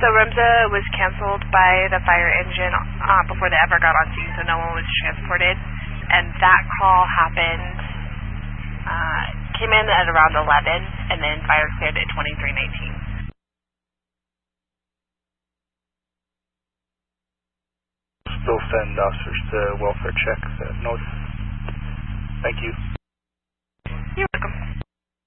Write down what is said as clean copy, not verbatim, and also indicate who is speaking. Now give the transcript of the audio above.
Speaker 1: So REMSA was canceled by the fire engine before they ever got on scene, so no one was transported. And that call happened, came in at around 11, and then fire cleared at 23:19.
Speaker 2: Still send officers to welfare check north. Thank you.